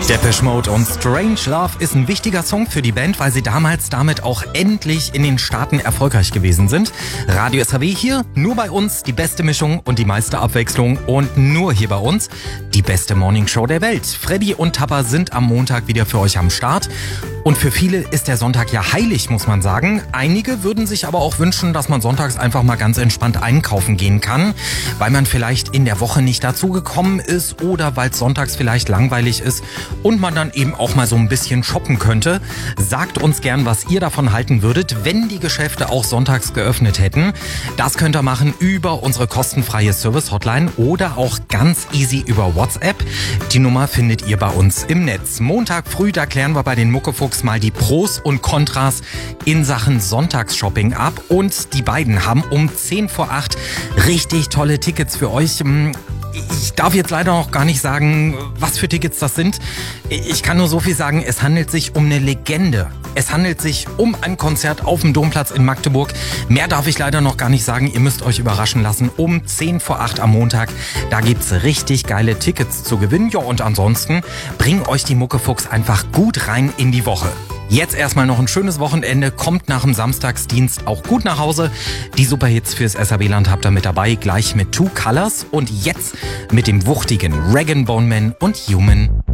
Depeche Mode und Strange Love ist ein wichtiger Song für die Band, weil sie damals damit auch endlich in den Staaten erfolgreich gewesen sind. Radio SAW hier, nur bei uns die beste Mischung und die meiste Abwechslung und nur hier bei uns die beste Morningshow der Welt. Freddy und Tapper sind am Montag wieder für euch am Start. Und für viele ist der Sonntag ja heilig, muss man sagen. Einige würden sich aber auch wünschen, dass man sonntags einfach mal ganz entspannt einkaufen gehen kann, weil man vielleicht in der Woche nicht dazu gekommen ist oder weil es sonntags vielleicht langweilig ist und man dann eben auch mal so ein bisschen shoppen könnte. Sagt uns gern, was ihr davon halten würdet, wenn die Geschäfte auch sonntags geöffnet hätten. Das könnt ihr machen über unsere kostenfreie Service-Hotline oder auch ganz easy über WhatsApp. Die Nummer findet ihr bei uns im Netz. Montag früh, da klären wir bei den Muckefuchs mal die Pros und Kontras in Sachen Sonntagsshopping ab. Und die beiden haben um 10 vor 8 richtig tolle Tickets für euch. Ich darf jetzt leider noch gar nicht sagen, was für Tickets das sind. Ich kann nur so viel sagen, es handelt sich um eine Legende. Es handelt sich um ein Konzert auf dem Domplatz in Magdeburg. Mehr darf ich leider noch gar nicht sagen. Ihr müsst euch überraschen lassen. Um 10 vor 8 am Montag, da gibt's richtig geile Tickets zu gewinnen. Ja, und ansonsten bringen euch die Muckefuchs einfach gut rein in die Woche. Jetzt erstmal noch ein schönes Wochenende, kommt nach dem Samstagsdienst auch gut nach Hause. Die Superhits fürs SAW-Land habt ihr mit dabei, gleich mit Two Colors und jetzt mit dem wuchtigen Rag & Bone Man und Human.